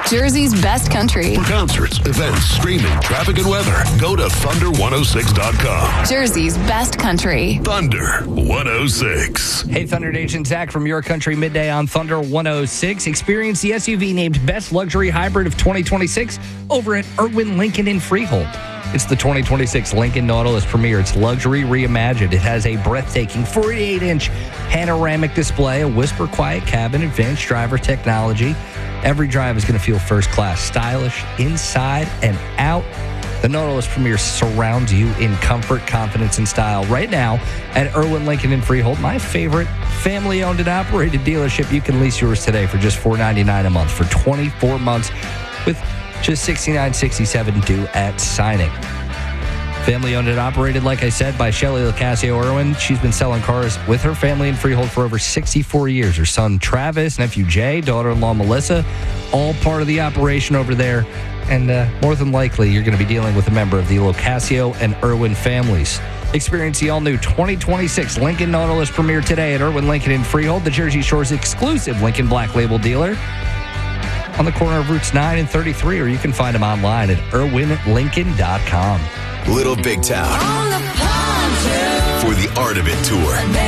Jersey's best country. For concerts, events, streaming, traffic, and weather, go to Thunder106.com. Jersey's best country. Thunder 106. Hey, Thunder Nation, Zach from Your Country Midday on Thunder 106. Experience the SUV named Best Luxury Hybrid of 2026 over at Irwin Lincoln in Freehold. It's the 2026 Lincoln Nautilus Premier. It's luxury reimagined. It has a breathtaking 48-inch panoramic display, a whisper quiet cabin, advanced driver technology. Every drive is going to feel first class, stylish inside and out. The Nautilus Premier surrounds you in comfort, confidence, and style. Right now at Irwin Lincoln in Freehold, my favorite family-owned and operated dealership. You can lease yours today for just $499 a month for 24 months with just $69.67 due at signing. Family owned and operated, like I said, by Shelly LaCasio Irwin. She's been selling cars with her family in Freehold for over 64 years. Her son Travis, nephew Jay, daughter-in-law Melissa, all part of the operation over there. And more than likely, you're going to be dealing with a member of the LaCasio and Irwin families. Experience the all-new 2026 Lincoln Nautilus Premier today at Irwin Lincoln in Freehold, the Jersey Shore's exclusive Lincoln Black Label dealer, on the corner of Routes 9 and 33, or you can find them online at irwinlincoln.com. Little Big Town. For the Art of It Tour.